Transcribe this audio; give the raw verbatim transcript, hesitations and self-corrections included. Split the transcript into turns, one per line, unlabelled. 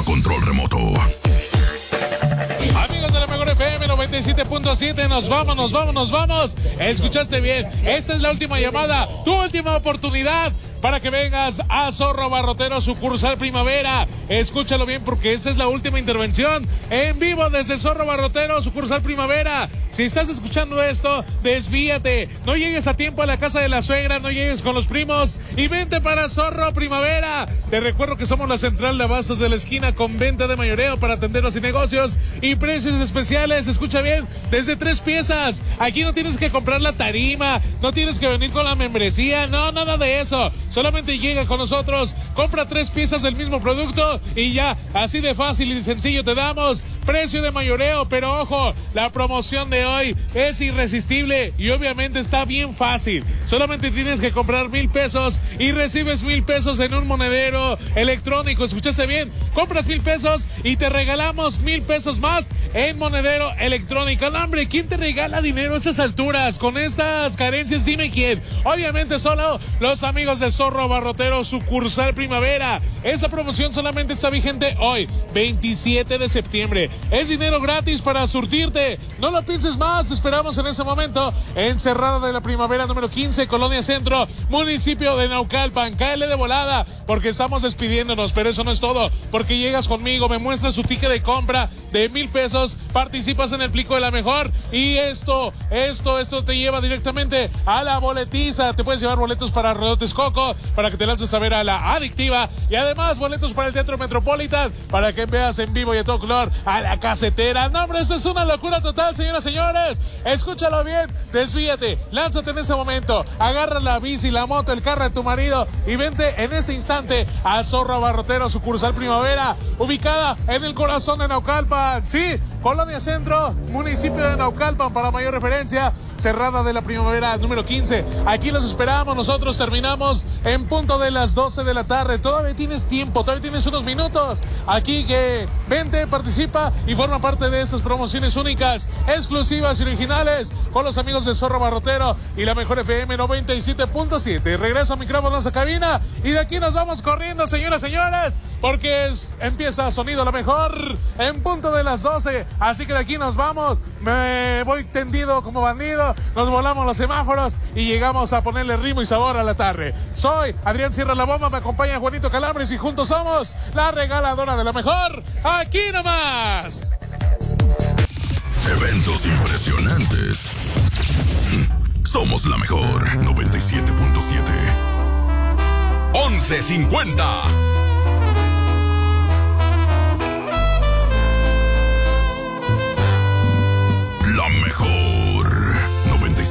a control remoto.
Amigos de la mejor F M noventa y siete punto siete, nos vamos, nos vamos, nos vamos. Escuchaste bien, esta es la última llamada, tu última oportunidad para que vengas a Zorro Abarrotero sucursal Primavera. Escúchalo bien porque esta es la última intervención en vivo desde Zorro Abarrotero sucursal Primavera. Si estás escuchando esto, desvíate, no llegues a tiempo a la casa de la suegra, no llegues con los primos y vente para Zorro Primavera. Te recuerdo que somos la central de abastos de la esquina con venta de mayoreo para tenderos y negocios y precios especiales. Escucha bien, desde tres piezas. Aquí no tienes que comprar la tarima, no tienes que venir con la membresía, no, nada de eso. Solamente llega con nosotros, compra tres piezas del mismo producto y ya, así de fácil y sencillo te damos precio de mayoreo. Pero ojo, la promoción de hoy es irresistible y obviamente está bien fácil. Solamente tienes que comprar mil pesos y recibes mil pesos en un monedero electrónico. ¿Escuchaste bien? Compras mil pesos y te regalamos mil pesos más en monedero electrónico. No, hombre, ¿quién te regala dinero a estas alturas? Con estas carencias, dime quién. Obviamente solo los amigos de Zorro Abarrotero sucursal Primavera. Esa promoción solamente está vigente hoy, veintisiete de septiembre. Es dinero gratis para surtirte. No lo pienses más, te esperamos en ese momento en Cerrada de la Primavera número quince, Colonia Centro, municipio de Naucalpan. Cáele de volada porque estamos despidiéndonos, pero eso no es todo, porque llegas conmigo, me muestras su ticket de compra de mil pesos, participas en el Plico de la Mejor y esto, esto, esto te lleva directamente a la boletiza. Te puedes llevar boletos para Rodeo Texcoco, para que te lances a ver a La Adictiva y además boletos para el Teatro Metropolitan, para que veas en vivo y a todo color a La Casetera. No, hombre, esto es una locura total, señoras y señores. Escúchalo bien, desvíate, lánzate en ese momento, agarra la bici, la moto, el carro de tu marido y vente en ese instante a Zorro Abarrotero sucursal Primavera, ubicada en el corazón de Naucalpan. Sí, Colonia Centro, municipio de Naucalpan. Para mayor referencia, Cerrada de la Primavera número quince. Aquí los esperamos, nosotros terminamos en punto de las doce de la tarde. Todavía tienes tiempo, todavía tienes unos minutos. Aquí que vente, participa y forma parte de estas promociones únicas, exclusivas y originales con los amigos de Zorro Abarrotero y la mejor F M noventa y siete punto siete. Regreso a micrófonos a cabina y de aquí nos vamos corriendo, señoras y señores, porque es, empieza Sonido La Mejor en punto de las doce. Así que de aquí nos vamos. Me voy tendido como bandido, nos volamos los semáforos y llegamos a ponerle ritmo y sabor a la tarde. Soy Adrián Sierra La Bomba, me acompaña Juanito Calambres y juntos somos la regaladora de la mejor, aquí nomás.
Eventos impresionantes. Somos la mejor noventa y siete punto siete.
once cincuenta.